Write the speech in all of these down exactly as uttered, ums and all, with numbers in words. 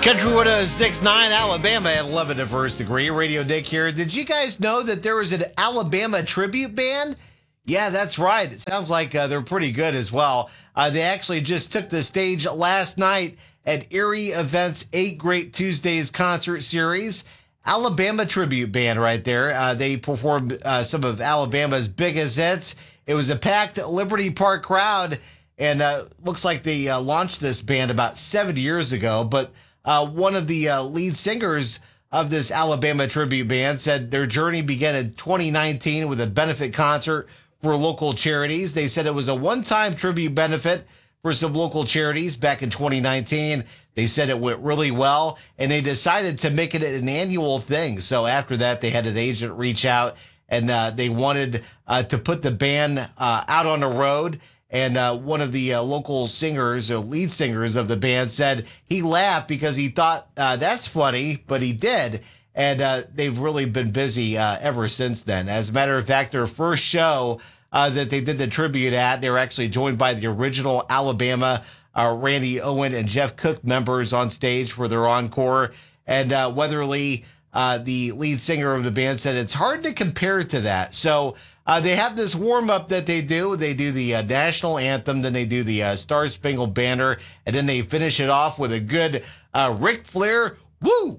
Country one oh six point nine, Alabama at eleven to first degree. Radio Dick here. Did you guys know that there was an Alabama tribute band? Yeah, that's right. It sounds like uh, they're pretty good as well. Uh, they actually just took the stage last night at Erie Events Eight Great Tuesdays concert series. Alabama tribute band right there. Uh, they performed uh, some of Alabama's biggest hits. It was a packed Liberty Park crowd, and uh, looks like they uh, launched this band about seven years ago. But uh, one of the uh, lead singers of this Alabama tribute band said their journey began in twenty nineteen with a benefit concert for local charities. They said it was a one-time tribute benefit for some local charities back in twenty nineteen. They said it went really well, and they decided to make it an annual thing. So after that, they had an agent reach out, and uh, they wanted uh, to put the band uh, out on the road. And uh, one of the uh, local singers, or lead singers of the band, said he laughed because he thought uh, that's funny, but he did. And uh, they've really been busy uh, ever since then. As a matter of fact, their first show uh, that they did the tribute at, they were actually joined by the original Alabama uh, Randy Owen and Jeff Cook members on stage for their encore. And uh, Weatherly, uh, the lead singer of the band, said it's hard to compare to that. So uh, they have this warm-up that they do. They do the uh, national anthem, then they do the uh, Star Spangled Banner, and then they finish it off with a good uh, Ric Flair, woo!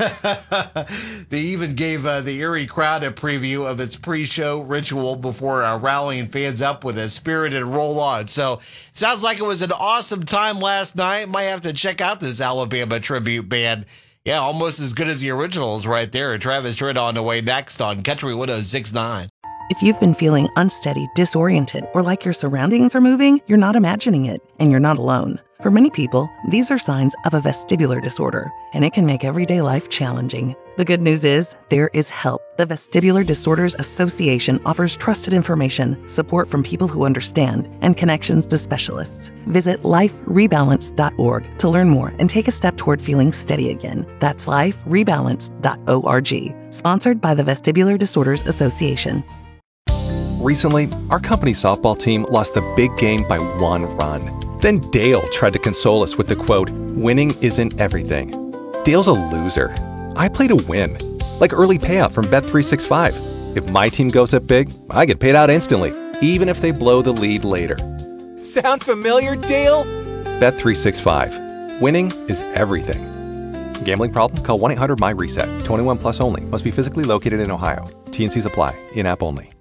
They even gave uh, the Erie crowd a preview of its pre-show ritual before uh, rallying fans up with a spirited roll on. So sounds like it was an awesome time last night. Might have to check out this Alabama tribute band. Yeah, almost as good as the originals right there. Travis Tritt on the way next on Country one oh six point nine. If you've been feeling unsteady, disoriented, or like your surroundings are moving, you're not imagining it, and you're not alone. For many people, these are signs of a vestibular disorder, and it can make everyday life challenging. The good news is, there is help. The Vestibular Disorders Association offers trusted information, support from people who understand, and connections to specialists. Visit life rebalance dot org to learn more and take a step toward feeling steady again. That's life rebalance dot org. Sponsored by the Vestibular Disorders Association. Recently, our company softball team lost the big game by one run. Then Dale tried to console us with the quote, "Winning isn't everything." Dale's a loser. I play to win. Like early payout from Bet three sixty-five. If my team goes up big, I get paid out instantly, even if they blow the lead later. Sound familiar, Dale? Bet three sixty-five. Winning is everything. Gambling problem? Call one eight hundred M Y reset. twenty-one plus only. Must be physically located in Ohio. T N Cs apply. In-app only.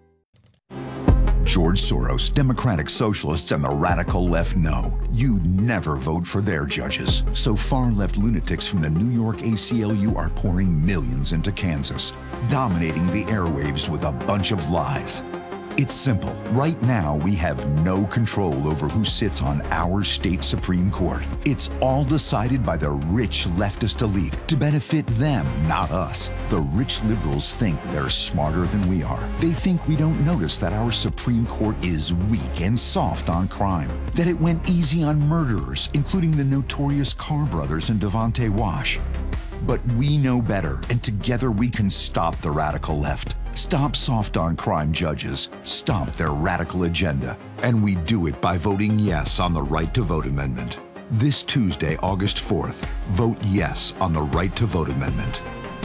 George Soros, Democratic Socialists, and the radical left know you'd never vote for their judges. So far-left lunatics from the New York A C L U are pouring millions into Kansas, dominating the airwaves with a bunch of lies. It's simple. Right now, we have no control over who sits on our state Supreme Court. It's all decided by the rich leftist elite to benefit them, not us. The rich liberals think they're smarter than we are. They think we don't notice that our Supreme Court is weak and soft on crime, that it went easy on murderers, including the notorious Carr brothers and Devonte Wash. But we know better, and together we can stop the radical left. Stop soft on crime judges. Stop their radical agenda. And we do it by voting yes on the Right to Vote Amendment. This Tuesday, August fourth, vote yes on the Right to Vote Amendment.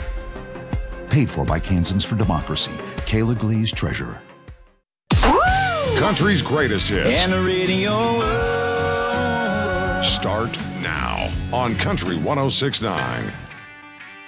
Paid for by Kansans for Democracy. Kayla Glaze, Treasurer. Country's greatest hits. And the radio. Start now on Country one oh six point nine.